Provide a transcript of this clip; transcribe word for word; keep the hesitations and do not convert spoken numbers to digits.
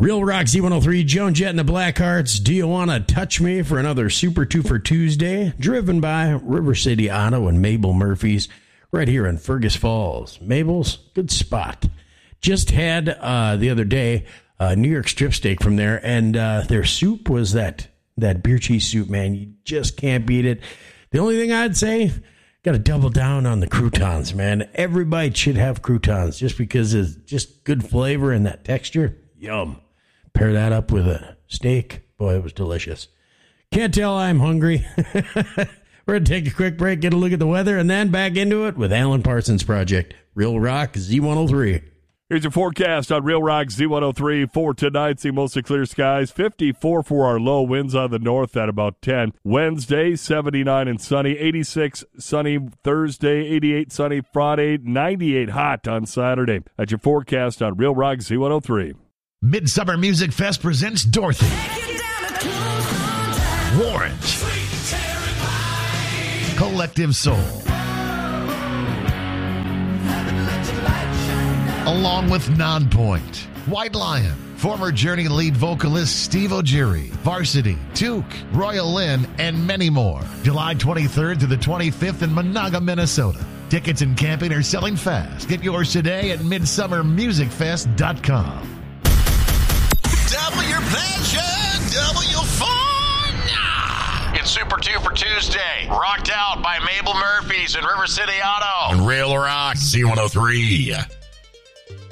Real Rock Z one oh three, Joan Jett and the Blackhearts. Do you want to touch me for another Super Two for Tuesday? Driven by River City Auto and Mabel Murphy's right here in Fergus Falls. Mabel's, good spot. Just had uh, the other day uh, New York strip steak from there, and uh, their soup was that that beer cheese soup, man. You just can't beat it. The only thing I'd say, got to double down on the croutons, man. Every bite should have croutons just because it's just good flavor and that texture. Yum. Pair that up with a steak. Boy, it was delicious. Can't tell I'm hungry. We're going to take a quick break, get a look at the weather, and then back into it with Alan Parsons Project. Real Rock Z one oh three. Here's your forecast on Real Rock Z one oh three for tonight. See mostly clear skies. fifty-four for our low, winds on the north at about ten. Wednesday, seventy-nine and sunny. eighty-six sunny Thursday. eighty-eight sunny Friday. ninety-eight hot on Saturday. That's your forecast on Real Rock Z one oh three. Midsummer Music Fest presents Dorothy, Warrant, Collective Soul, along with Nonpoint, White Lion, former Journey lead vocalist Steve O'Geary, Varsity, Took, Royal Lynn, and many more. July twenty-third to the twenty-fifth in Monaga, Minnesota. Tickets and camping are selling fast. Get yours today at midsummer music fest dot com. Double your pleasure, double your fun. It's Super two for Tuesday. Rocked out by Mabel Murphy's and River City Auto. On Real Rock Z one oh three.